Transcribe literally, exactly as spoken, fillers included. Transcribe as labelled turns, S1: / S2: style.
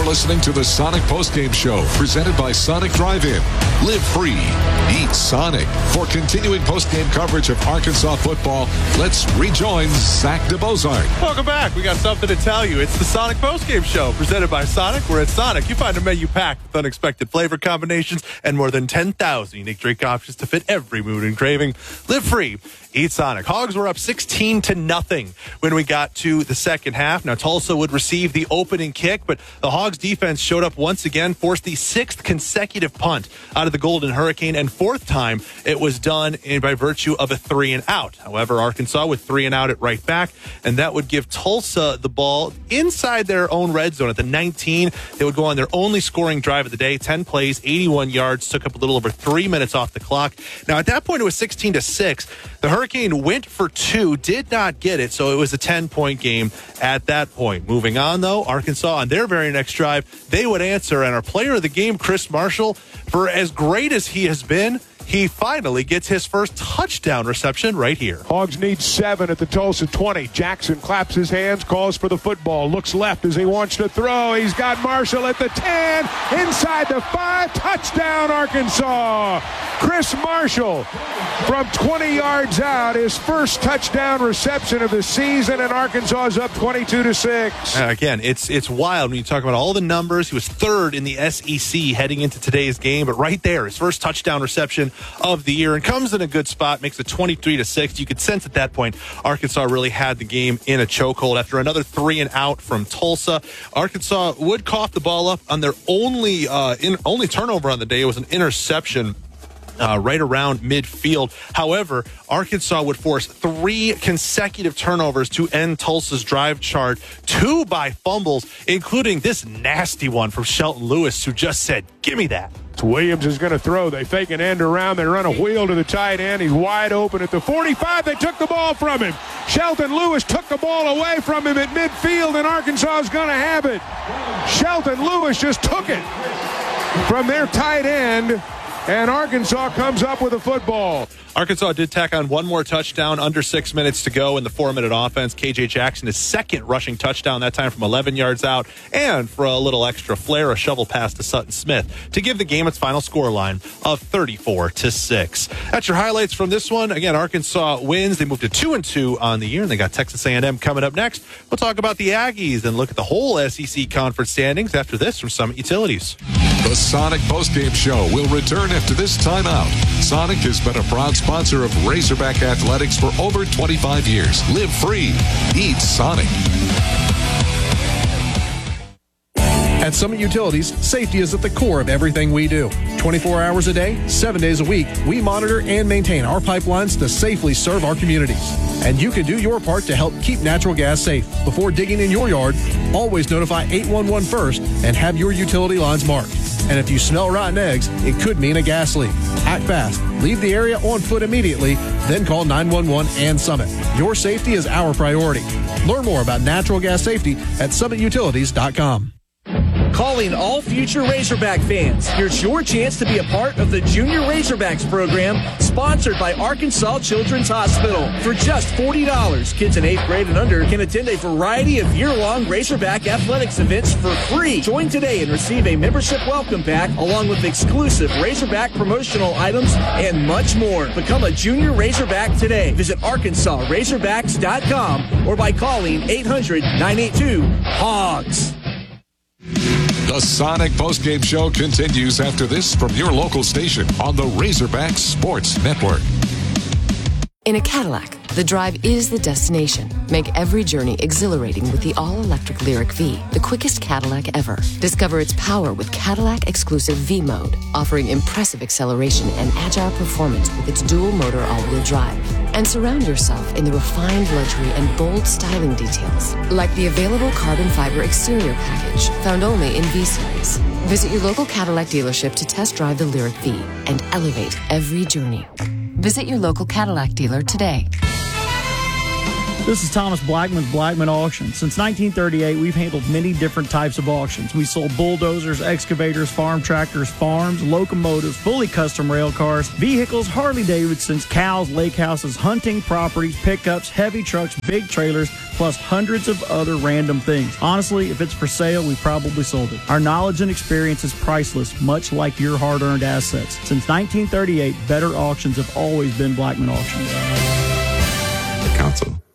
S1: listening to the Sonic Postgame Show, presented by Sonic Drive-In. Live free. Eat Sonic. For continuing postgame coverage of Arkansas football, let's rejoin Zach DeBozart.
S2: Welcome back. We got something to tell you. It's the Sonic Postgame Show, presented by Sonic. We're at Sonic. You find a menu packed with unexpected flavor combinations and more than ten thousand unique drink options to fit every mood and craving. Live free. Eat Sonic. Hogs were up sixteen to nothing when we got to the second half. Now, Tulsa would receive the opening kick, but the Hogs defense showed up once again, forced the sixth consecutive punt out of the Golden Hurricane, and fourth time it was done in by virtue of a three and out. However, Arkansas with three and out at right back, and that would give Tulsa the ball inside their own red zone at the nineteen. They would go on their only scoring drive of the day, ten plays, eighty-one yards, took up a little over three minutes off the clock. Now, at that point, it was sixteen to six. The Hurricane went for two, did not get it, so it was a ten-point game at that point. Moving on, though, Arkansas on their very next drive, they would answer, and our player of the game, Chris Marshall, for as great as he has been, he finally gets his first touchdown reception right here.
S3: Hogs need seven at the Tulsa twenty. Jackson claps his hands, calls for the football, looks left as he wants to throw. He's got Marshall at the ten, inside the five, touchdown Arkansas. Chris Marshall from twenty yards out, his first touchdown reception of the season, and Arkansas is up twenty-two to six.
S2: Uh, again, it's it's wild when you talk about all the numbers. He was third in the S E C heading into today's game, but right there, his first touchdown reception of the year, and comes in a good spot, makes it twenty-three to six. You could sense at that point Arkansas really had the game in a chokehold. After another three and out from Tulsa, Arkansas would cough the ball up on their only uh, in, only turnover on the day. It was an interception Uh, right around midfield. However, Arkansas would force three consecutive turnovers to end Tulsa's drive chart, two by fumbles, including this nasty one from Shelton Lewis, who just said, "Give me that."
S3: Williams is going to throw. They fake an end around. They run a wheel to the tight end. He's wide open at the forty-five. They took the ball from him. Shelton Lewis took the ball away from him at midfield, and Arkansas is going to have it. Shelton Lewis just took it from their tight end, and Arkansas comes up with a football.
S2: Arkansas did tack on one more touchdown under six minutes to go in the four-minute offense. K J Jackson, his second rushing touchdown, that time from eleven yards out. And for a little extra flair, a shovel pass to Sutton Smith to give the game its final scoreline of thirty-four to six. That's your highlights from this one. Again, Arkansas wins. They moved to two and two on the year, and they got Texas A and M coming up next. We'll talk about the Aggies and look at the whole S E C conference standings after this from Summit Utilities.
S1: The Sonic Postgame Show will return after this timeout. Sonic has been a proud sponsor of Razorback Athletics for over twenty-five years. Live free. Eat Sonic.
S4: At Summit Utilities, safety is at the core of everything we do. twenty-four hours a day, seven days a week, we monitor and maintain our pipelines to safely serve our communities. And you can do your part to help keep natural gas safe. Before digging in your yard, always notify eight one one first and have your utility lines marked. And if you smell rotten eggs, it could mean a gas leak. Act fast. Leave the area on foot immediately, then call nine one one and Summit. Your safety is our priority. Learn more about natural gas safety at summit utilities dot com.
S5: Calling all future Razorback fans. Here's your chance to be a part of the Junior Razorbacks program sponsored by Arkansas Children's Hospital. For just forty dollars, kids in eighth grade and under can attend a variety of year-long Razorback athletics events for free. Join today and receive a membership welcome pack along with exclusive Razorback promotional items and much more. Become a Junior Razorback today. Visit arkansas razorbacks dot com or by calling eight hundred nine eight two HOGS.
S1: The Sonic Postgame Show continues after this from your local station on the Razorback Sports Network.
S6: In a Cadillac, the drive is the destination. Make every journey exhilarating with the all-electric Lyriq V, the quickest Cadillac ever. Discover its power with Cadillac-exclusive V mode, offering impressive acceleration and agile performance with its dual-motor all-wheel drive. And surround yourself in the refined luxury and bold styling details, like the available carbon fiber exterior package, found only in V-Series. Visit your local Cadillac dealership to test drive the Lyriq V and elevate every journey. Visit your local Cadillac dealer today.
S7: This is Thomas Blackman's Blackman Auction. Since nineteen thirty-eight, we've handled many different types of auctions. We sold bulldozers, excavators, farm tractors, farms, locomotives, fully custom rail cars, vehicles, Harley-Davidsons, cows, lake houses, hunting properties, pickups, heavy trucks, big trailers, plus hundreds of other random things. Honestly, if it's for sale, we probably sold it. Our knowledge and experience is priceless, much like your hard-earned assets. Since nineteen thirty-eight, better auctions have always been Blackman Auctions.
S8: The Council